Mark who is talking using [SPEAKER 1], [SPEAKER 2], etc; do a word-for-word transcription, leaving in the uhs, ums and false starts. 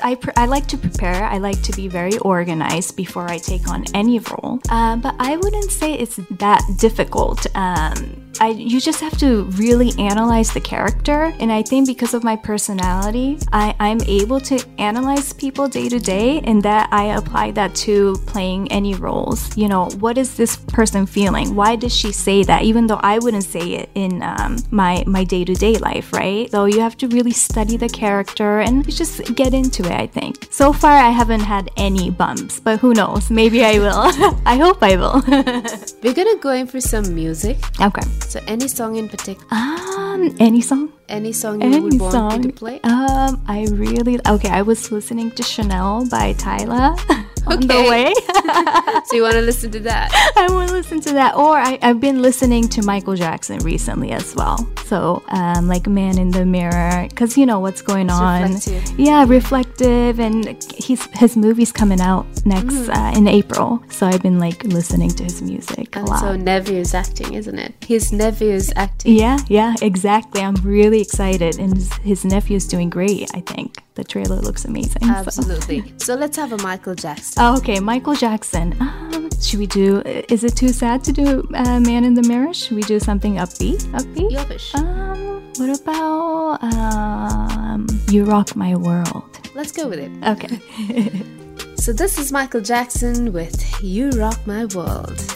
[SPEAKER 1] I, pr- I like to prepare. I like to be very organized before I take on any role. Uh, but I wouldn't say it's that difficult. Um, I, you just have to really analyze the character. And I think because of my personality, I, I'm able to analyze people day to day, and that I apply that to playing any roles. You know, what is this person feeling? Why does she say that? Even though I wouldn't say it in um, my, my day-to-day life, right? So you have to really study the character and just get into it, I think. So far, I haven't had any bumps, but who knows? Maybe I will. I hope I will.
[SPEAKER 2] We're gonna go in for some music.
[SPEAKER 1] Okay.
[SPEAKER 2] So any song in particular?
[SPEAKER 1] Um, any song?
[SPEAKER 2] Any song you
[SPEAKER 1] Any
[SPEAKER 2] would want
[SPEAKER 1] song?
[SPEAKER 2] me to play?
[SPEAKER 1] Um, I really okay. I was listening to Chanel by Tyla on the
[SPEAKER 2] Okay.
[SPEAKER 1] way.
[SPEAKER 2] So you want to listen to that?
[SPEAKER 1] I want to listen to that, or I, I've been listening to Michael Jackson recently as well. So, um, like Man in the Mirror, because you know what's going
[SPEAKER 2] It's
[SPEAKER 1] on.
[SPEAKER 2] reflective.
[SPEAKER 1] Yeah, reflective, and he's his movie's coming out next
[SPEAKER 2] Mm-hmm.
[SPEAKER 1] uh, in April. So I've been like listening to his music a
[SPEAKER 2] And
[SPEAKER 1] lot.
[SPEAKER 2] so nephew's acting, isn't it? His nephew's acting.
[SPEAKER 1] Yeah, yeah, exactly. I'm really excited, and his, his nephew's doing great. I think the trailer looks amazing. so.
[SPEAKER 2] Absolutely. So let's have a Michael Jackson.
[SPEAKER 1] Oh, okay, Michael Jackson. Um, should we do? Is it too sad to do uh, Man in the Mirror? Should we do something upbeat? Upbeat.
[SPEAKER 2] Your wish.
[SPEAKER 1] Um, what about um, You Rock My World?
[SPEAKER 2] Let's go with it.
[SPEAKER 1] Okay.
[SPEAKER 2] So this is Michael Jackson with You Rock My World.